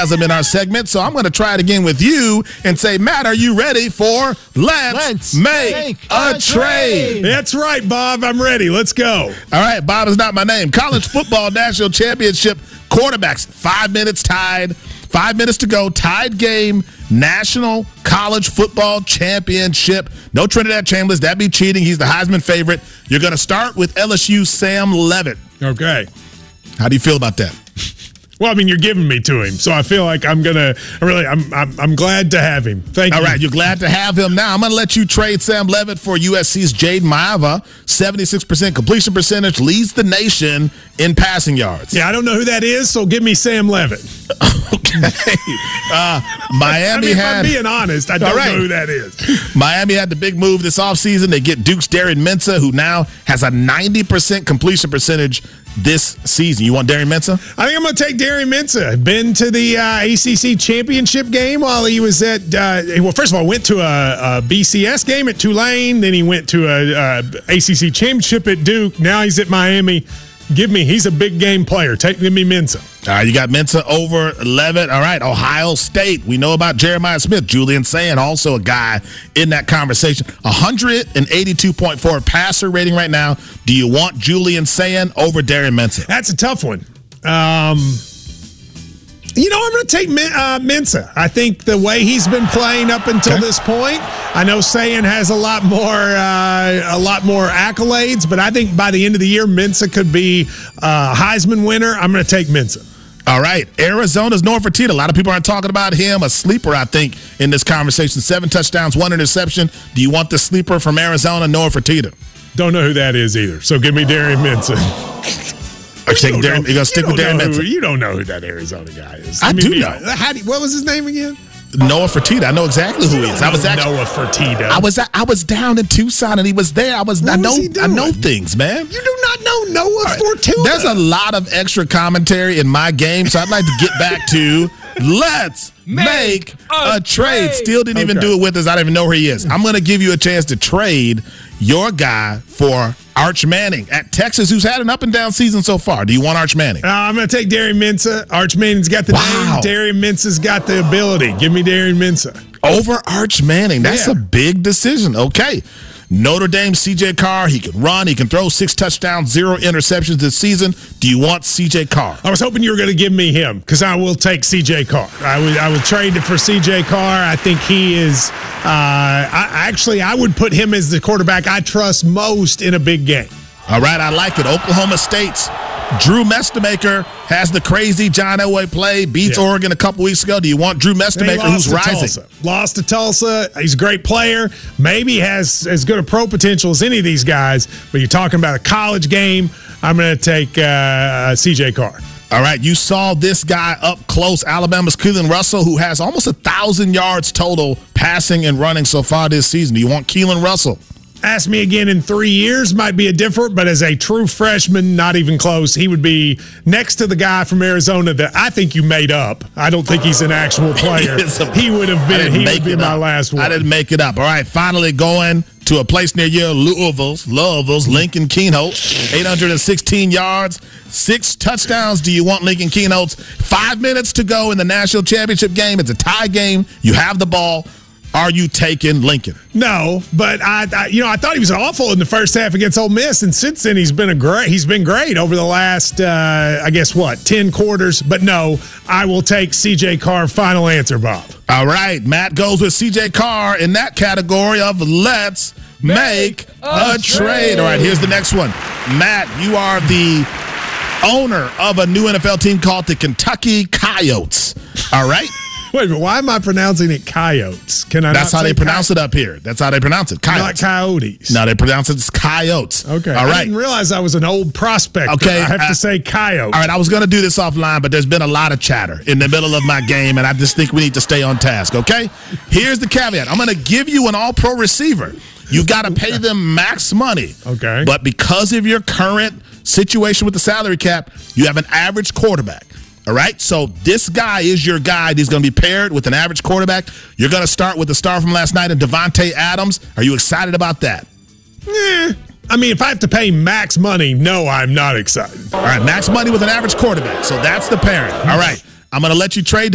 in our segment, so I'm going to try it again with you and say, Matt, are you ready for Let's Make a Trade? That's right, Bob. I'm ready. Let's go. All right, Bob is not my name. College football national championship quarterbacks. 5 minutes tied. 5 minutes to go. Tied game. National college football championship. No Trinidad Chambers. That'd be cheating. He's the Heisman favorite. You're going to start with LSU Sam Leavitt. Okay. How do you feel about that? Well, I mean, you're giving me to him, so I feel like I'm glad to have him. Thank you. All right, you're glad to have him. Now, I'm going to let you trade Sam Leavitt for USC's Jade Maiava. 76% completion percentage, leads the nation in passing yards. Yeah, I don't know who that is, so give me Sam Leavitt. Okay. Miami if I'm being honest, I don't know who that is. Miami had the big move this offseason. They get Duke's Darren Mensah, who now has a 90% completion percentage this season. You want Darren Mensah? I think I'm going to take Darren Mensah. Been to the ACC championship game while he was at, first of all, went to a BCS game at Tulane. Then he went to a ACC championship at Duke. Now he's at Miami. He's a big game player. Give me Mensah. All right, you got Mensah over Leavitt. All right, Ohio State. We know about Jeremiah Smith. Julian Sayin, also a guy in that conversation. 182.4 passer rating right now. Do you want Julian Sayin over Darren Mensah? That's a tough one. I'm going to take Mensah. I think the way he's been playing up until this point, I know Sayin has a lot more accolades, but I think by the end of the year, Mensah could be a Heisman winner. I'm going to take Mensah. All right, Arizona's Noah Fertitta. A lot of people aren't talking about him. A sleeper, I think, in this conversation. 7 touchdowns, 1 interception. Do you want the sleeper from Arizona, Noah Fertitta? Don't know who that is either. So give me Darren Mensah. You're going to stick with Darren Mensah? You don't know who that Arizona guy is. I do know. What was his name again? Noah Fertitta. I know exactly who he is. Noah Fertitta. I was down in Tucson and he was there. I know things, man. You do not know Noah Fertitta. There's a lot of extra commentary in my game, so I'd like to get back to Let's Make a Trade. Still didn't even do it with us. I don't even know where he is. I'm going to give you a chance to trade your guy for Arch Manning at Texas, who's had an up-and-down season so far. Do you want Arch Manning? I'm going to take Darren Mensah. Arch Manning's got the name. Darren Mensah's got the ability. Give me Darren Mensah. Over Arch Manning. That's a big decision. Okay. Notre Dame, C.J. Carr, he can run, he can throw, 6 touchdowns, 0 interceptions this season. Do you want C.J. Carr? I was hoping you were going to give me him because I will take C.J. Carr. I would trade it for C.J. Carr. I think he is I would put him as the quarterback I trust most in a big game. All right, I like it. Oklahoma State's Drew Mestemaker has the crazy John Elway play, beats Oregon a couple weeks ago. Do you want Drew Mestemaker, who's rising? Lost to Tulsa. He's a great player. Maybe has as good a pro potential as any of these guys, but you're talking about a college game. I'm going to take C.J. Carr. All right, you saw this guy up close, Alabama's Keelan Russell, who has almost 1,000 yards total passing and running so far this season. Do you want Keelan Russell? Ask me again in 3 years, might be a different, but as a true freshman, not even close. He would be next to the guy from Arizona that I think you made up. I don't think he's an actual player. He would have been. He would be my last one. I didn't make it up. All right, finally going to a place near you, Louisville's Lincoln Keenholz, 816 yards, 6 touchdowns. Do you want Lincoln Keenholz? 5 minutes to go in the national championship game. It's a tie game. You have the ball. Are you taking Lincoln? No, but I thought he was awful in the first half against Ole Miss, and since then he's been great over the last 10 quarters. But no, I will take C.J. Carr. Final answer, Bob. All right, Matt goes with C.J. Carr in that category of Let's Make a Trade. All right, here's the next one. Matt, you are the owner of a new NFL team called the Kentucky Coyotes. All right. Wait, but why am I pronouncing it Coyotes? That's how they pronounce it up here. That's how they pronounce it. Coyotes. Not Coyotes. No, they pronounce it as Coyotes. Okay. All right. I didn't realize I was an old prospector. Okay. I have to say Coyotes. All right, I was going to do this offline, but there's been a lot of chatter in the middle of my game, and I just think we need to stay on task, okay? Here's the caveat. I'm going to give you an all-pro receiver. You've got to pay them max money. Okay. But because of your current situation with the salary cap, you have an average quarterback. All right, so this guy is your guy. He's going to be paired with an average quarterback. You're going to start with the star from last night in Devontae Adams. Are you excited about that? I mean, if I have to pay max money, no, I'm not excited. All right, max money with an average quarterback. So that's the pairing. All right, I'm going to let you trade